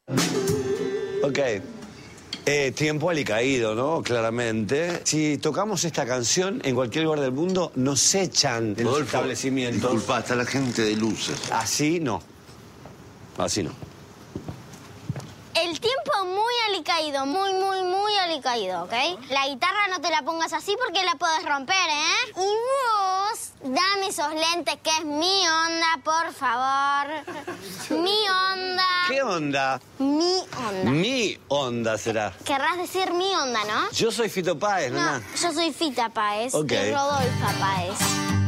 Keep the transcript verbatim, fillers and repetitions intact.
Ok. Eh, tiempo alicaído, ¿no? Claramente. Si tocamos esta canción en cualquier lugar del mundo, nos echan de los Rodolfo, establecimientos. disculpa, está la gente de luces. Así no. Así no. El tiempo muy alicaído, muy, muy, muy alicaído, ¿ok? La guitarra no te la pongas así porque la puedes romper, ¿eh? Y vos, dame esos lentes que es mi onda, por favor. Mi onda. ¿Qué onda? Mi onda. Mi onda será. Querrás decir mi onda, ¿no? Yo soy Fito Páez, No, nena. yo soy Fita Páez Ok. y Rodolfa Páez.